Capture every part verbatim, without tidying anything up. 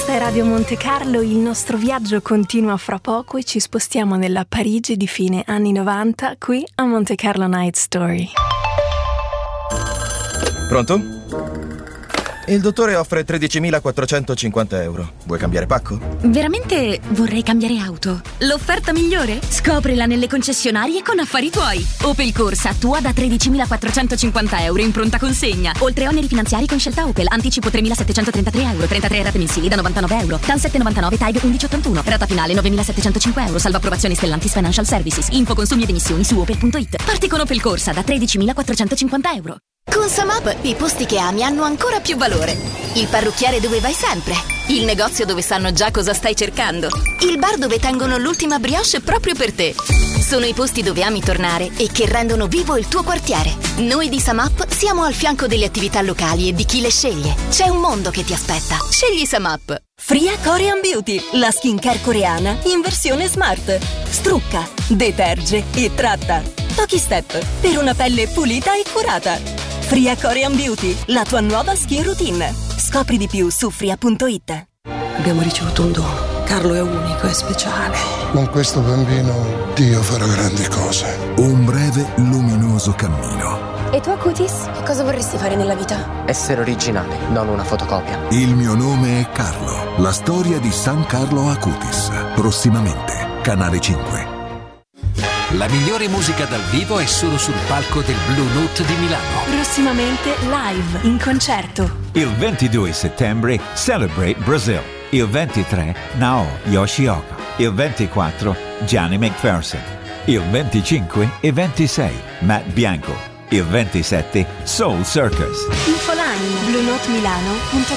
Questa è Radio Monte Carlo, il nostro viaggio continua fra poco e ci spostiamo nella Parigi di fine anni novanta, qui a Monte Carlo Night Story. Pronto? Il dottore offre tredicimilaquattrocentocinquanta euro. Vuoi cambiare pacco? Veramente vorrei cambiare auto. L'offerta migliore? Scoprila nelle concessionarie con Affari Tuoi. Opel Corsa tua da tredicimilaquattrocentocinquanta euro in pronta consegna. Oltre oneri finanziari con scelta Opel. Anticipo tremilasettecentotrentatré euro. trentatré rate mensili da novantanove euro. T A N sette novantanove, T A G undici ottantuno. Rata finale novemilasettecentocinque euro. Salva approvazione Stellantis Financial Services. Info consumi ed emissioni su opel punto it. Parti con Opel Corsa da tredicimilaquattrocentocinquanta euro. Con Samap i posti che ami hanno ancora più valore. Il parrucchiere dove vai sempre. Il negozio dove sanno già cosa stai cercando. Il bar dove tengono l'ultima brioche proprio per te. Sono i posti dove ami tornare e che rendono vivo il tuo quartiere. Noi di Samap siamo al fianco delle attività locali e di chi le sceglie. C'è un mondo che ti aspetta. Scegli Samap. Fria Korean Beauty, la skincare coreana in versione smart. Strucca, deterge e tratta. Pochi step per una pelle pulita e curata. Fria Korean Beauty, la tua nuova skin routine. Scopri di più su fria punto it. Abbiamo ricevuto un dono. Carlo è unico e speciale. Con questo bambino Dio farà grandi cose. Un breve, luminoso cammino. E tu, Acutis? Che cosa vorresti fare nella vita? Essere originale, non una fotocopia. Il mio nome è Carlo. La storia di San Carlo Acutis. Prossimamente, Canale cinque. La migliore musica dal vivo è solo sul palco del Blue Note di Milano. Prossimamente live, in concerto. Il ventidue settembre Celebrate Brazil. Il ventitré Nao Yoshioka. Il ventiquattro Gianni McPherson. Il venticinque e ventisei Matt Bianco. Il ventisette Soul Circus. Infoline blue note milano punto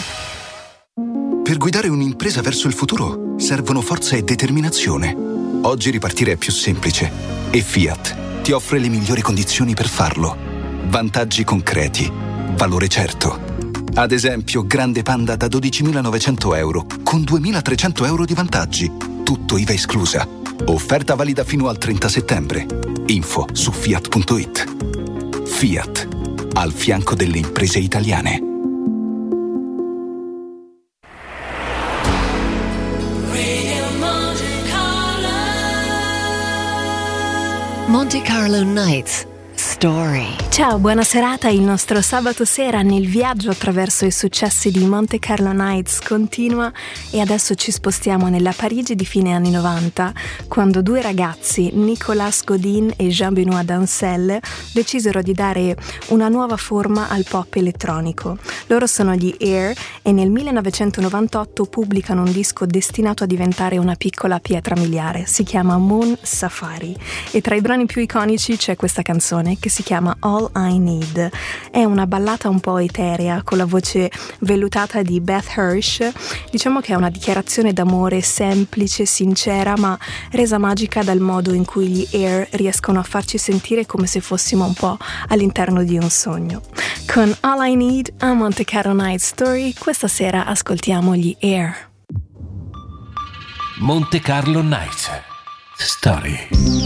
com. Per guidare un'impresa verso il futuro servono forza e determinazione. Oggi ripartire è più semplice e Fiat ti offre le migliori condizioni per farlo. Vantaggi concreti, valore certo. Ad esempio, Grande Panda da dodicimilanovecento euro con duemilatrecento euro di vantaggi. Tutto I V A esclusa. Offerta valida fino al trenta settembre. Info su fiat punto it. Fiat, al fianco delle imprese italiane. Monte Carlo Nights Story. Ciao, buona serata. Il nostro sabato sera nel viaggio attraverso i successi di Monte Carlo Nights continua e adesso ci spostiamo nella Parigi di fine anni novanta, quando due ragazzi, Nicolas Godin e Jean-Benoît Dansel, decisero di dare una nuova forma al pop elettronico. Loro sono gli Air e nel millenovecentonovantotto pubblicano un disco destinato a diventare una piccola pietra miliare. Si chiama Moon Safari e tra i brani più iconici c'è questa canzone che si chiama All I Need. È una ballata un po' eterea con la voce vellutata di Beth Hirsch. Diciamo che è una dichiarazione d'amore semplice, sincera, ma resa magica dal modo in cui gli Air riescono a farci sentire come se fossimo un po' all'interno di un sogno. Con All I Need a Monte Carlo Night Story questa sera ascoltiamo gli Air. Monte Carlo Night Story.